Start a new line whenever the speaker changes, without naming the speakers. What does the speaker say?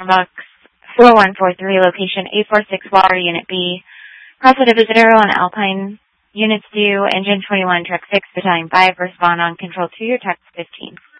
Box 4143, location 846 Water, Unit B. Crossroad to Visitor on Alpine. Units due, Engine 21, Truck 6, Battalion 5, respond on Control 2, your text 15.